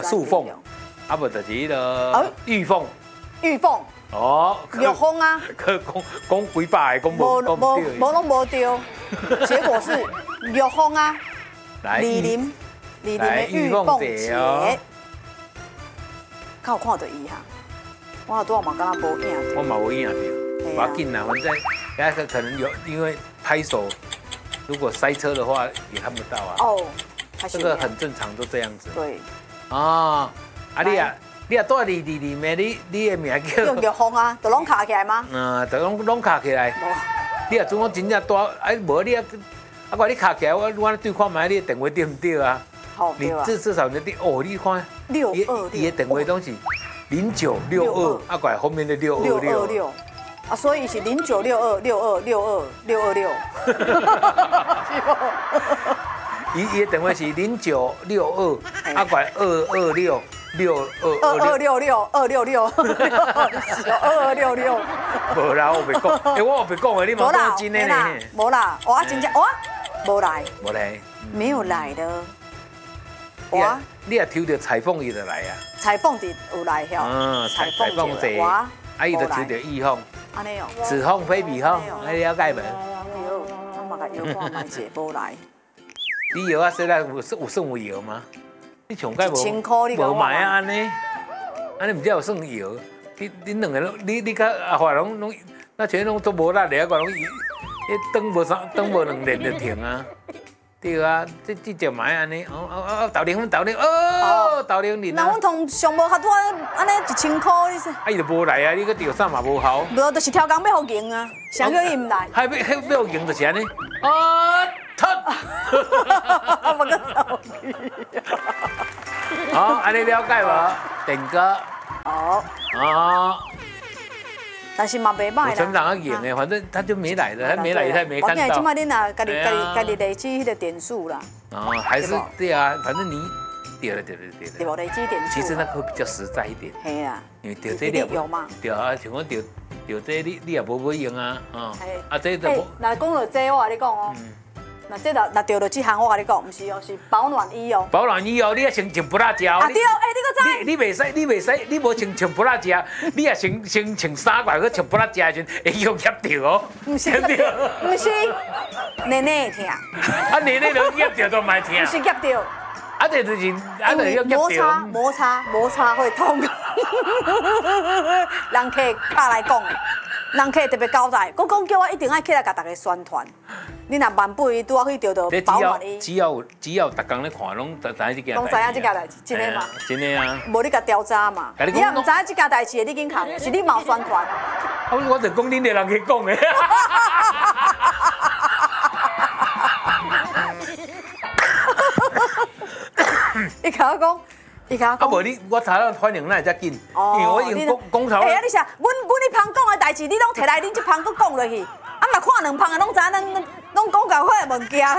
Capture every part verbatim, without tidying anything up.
个素凤，啊不就是迄个玉凤。 玉凤。 哦。 玉凤啊。 可讲讲几百个，讲无无无无拢无对，结果是玉凤啊。 来。 李林，李林的玉凤姐。较有看到伊哈，我拄仔嘛敢若无影。 我嘛无影着，不要紧啦，反正那个可能有因为拍手，如果塞车的话也看不到啊。哦，这个很正常，都这样子。对。哦，啊你啊，你啊住里里里面，你你的名叫？ 叫玉凤啊，就拢卡起来吗？ 嗯，就拢拢卡起来。你啊，准我真正住，哎，无你啊，啊，我你卡起来，我我对看卖你的电话对唔对啊？你至至少你的哦，你看， 六二六， 你的电话东西零九六二，啊，怪后面的六二六六， 啊，所以是零九六二六二六二六二六。 伊伊的电话是零九六二，啊，怪二二六六二二二六六二六六二二六六。 无啦，我袂讲，哎，我袂讲的，你莫讲真的呢。 无啦，我真正我无来， 无来， 没有来的。 我你也抽到彩凤伊就来啊！ 彩凤伫有来晓， 嗯，彩彩凤姐， 我啊伊就抽到玉凤， 安尼哦， 紫凤、飞比凤，你了解无？ 有，我嘛甲药看卖者无来。 你药啊，现在有有算有药吗？你上届无？ 千块你无买啊安尼，安尼唔知有算药？你你两个拢，你你甲阿华拢拢，那全拢都无力的，个拢伊，迄等无三等无两年就停啊。对啊，这这就买安尼，哦哦哦，豆奶豆奶，哦豆奶你。 那阮同上无合作，安尼一千块，你说。啊， 伊就无来啊，你个钓啥嘛无效。 无，就是挑工要互赢啊，谁叫伊唔来？ 还要还要赢就是安尼。啊，突！ 我个走去。 好，安尼了解无？点歌。 哦。 哦。 但是嘛袂歹啦。 成长要赢的，反正他就没来的，他没来，他没看到。 我今麦恁啊，家己家己家己累积迄个点数啦。 哦，还是对啊，反正你对了对了对了。 对无累积点数。 其实那个会比较实在一点。 嘿啊。 因为钓这了。有嘛？对啊，像我钓钓这你你也无要用啊，哦。啊，这就无。 那讲到这，我跟你讲哦。那这若若钓到这项，我跟你讲，唔是哦，是保暖衣哦。 保暖衣哦，你要先穿布拉夹。 啊对，哎，你个知？ 你你袂使，你袂使，你无穿穿布拉夹，你也先先穿衫过去穿布拉夹时阵，会用夹到哦。 唔是夹到，唔是，奶奶会疼。 啊，奶奶都夹到都卖疼。 唔是夹到。 啊，这就是，啊，就要夹到。 摩擦摩擦摩擦会痛。人客拍来讲。人客特别交代，我讲叫我一定爱起来甲大家宣传。你若万不伊拄好去钓到保暖衣， 只要只要逐工咧看，拢知知这件。 拢知影这件代志，真的嘛？ 真的啊。 无你甲调查嘛？你也唔知影这件代志，你紧扛，是你冇宣传。 我我就讲恁个人去讲的。 你甲我讲。 啊，无你，我查到反应那会遮紧，因为我已经讲讲头。 哎呀，你啥？阮阮咧旁讲的代志，你拢摕来恁这旁搁讲落去，啊嘛看两旁的，拢知影咱拢讲到好的物件。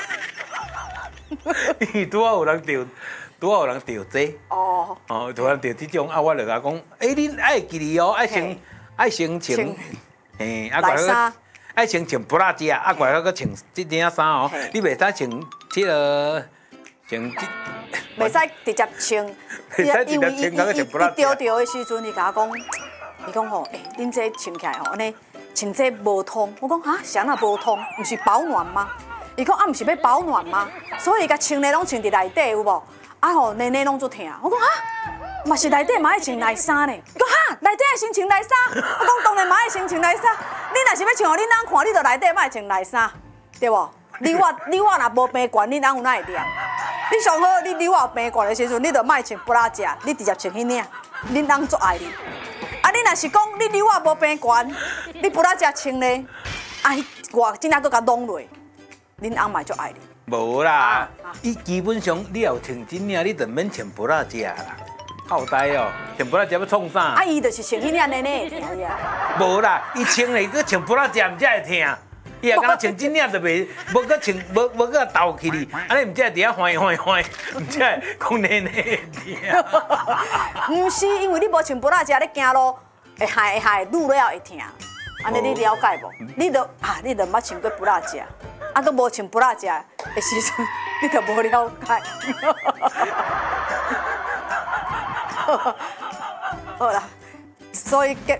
伊拄好有人钓，拄好有人钓这。哦。哦，突然钓这种，啊，我就甲讲，哎，恁爱记哩哦，爱穿爱先穿，嘿，啊，怪个爱先穿布拉夹，啊，怪个个穿这件衫哦，你袂使穿这个穿这。 袂使直接穿，因为伊伊伊钓钓的时阵，伊甲我讲，伊讲吼，哎，恁这穿起来吼，安尼穿这无通。我讲啊，啥那无通？唔是保暖吗？伊讲啊，唔是要保暖吗？所以伊甲穿的拢穿伫内底有无？啊吼，内内拢做疼。我讲啊，嘛是内底嘛爱穿内衫呢。伊讲哈，内底爱先穿内衫。我讲当然嘛爱先穿内衫。你若是要穿互恁翁看，你着内底嘛爱穿内衫，对无？你我你我若无病管，恁翁有哪会凉？你上好，你你我有病惯的时阵，你着莫穿布拉夹，你直接穿迄领，恁翁足爱你。啊，你若是讲你你我无病惯，你布拉夹穿咧，啊，我真正搁甲弄落，恁翁嘛足爱你。 无啦，伊基本上你要穿真领，你就免穿布拉夹啦。好呆哦，穿布拉夹要创啥？ 啊，伊就是穿迄领呢呢，听呀。 无啦，伊穿咧，佮穿布拉夹，毋才会疼。伊也敢穿真领就袂，无搁穿，无无搁倒起哩，安尼毋才会伫遐欢欢欢，毋才会讲奶奶疼。 毋是，因为你无穿布拉夹，你行路会害会害，愈了会疼。安尼你了解无？你着啊，你着捌穿过布拉夹，啊，搁无穿布拉夹的时阵，你着无了解。 好啦，所以结